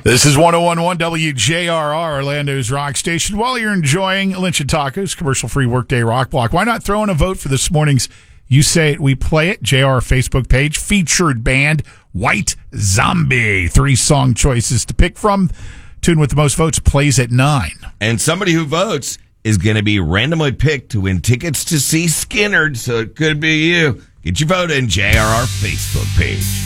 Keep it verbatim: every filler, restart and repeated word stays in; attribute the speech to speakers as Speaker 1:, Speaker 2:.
Speaker 1: This is one oh one point one W J R R, Orlando's rock station. While you're enjoying Lynch and Tacos, commercial-free workday rock block, why not throw in a vote for this morning's You Say It, We Play It, J R Facebook page, featured band, White Zombie. Three song choices to pick from. Tune with the most votes plays at nine.
Speaker 2: And somebody who votes is going to be randomly picked to win tickets to see Skynyrd, so it could be you. Get your vote in J R R Facebook page.